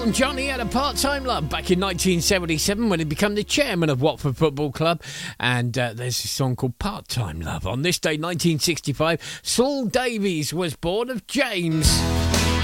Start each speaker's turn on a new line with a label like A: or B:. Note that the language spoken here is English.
A: Elton John, he had a part-time love back in 1977 when he became the chairman of Watford Football Club. And there's a song called Part-Time Love. On this day, 1965, Saul Davies was born of James.